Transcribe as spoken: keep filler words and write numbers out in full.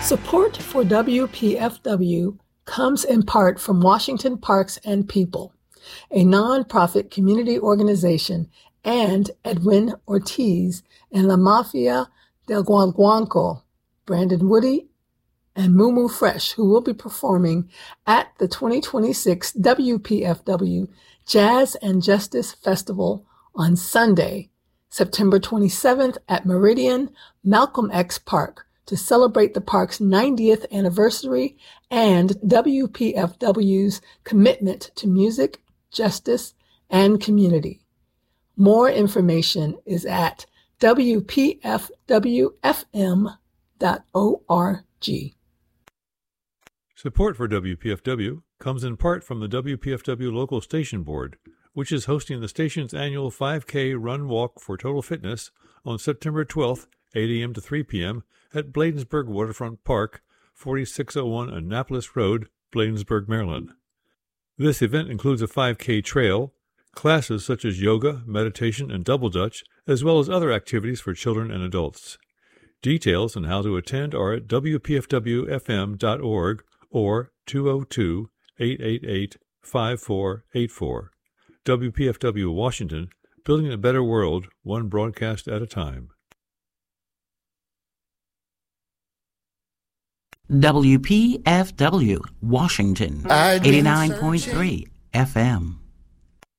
Support for W P F W comes in part from Washington Parks and People, a nonprofit community organization, and Edwin Ortiz and La Mafia del Guaguanco, Brandon Woody, and Mumu Fresh, who will be performing at the twenty twenty-six W P F W Jazz and Justice Festival on Sunday, September twenty-seventh at Meridian Malcolm X Park to celebrate the park's ninetieth anniversary and W P F W's commitment to music, justice, and community. More information is at W P F W F M dot org. Support for W P F W comes in part from the W P F W Local Station Board, which is hosting the station's annual five K Run Walk for Total Fitness on September twelfth, eight a.m. to three p.m. at Bladensburg Waterfront Park, forty-six oh one Annapolis Road, Bladensburg, Maryland. This event includes a five K trail, classes such as yoga, meditation, and double dutch, as well as other activities for children and adults. Details on how to attend are at W P F W F M dot org or two oh two, eight eight eight, five four eight four. W P F W Washington, building a better world, one broadcast at a time. W P F W Washington, eighty-nine point three F M.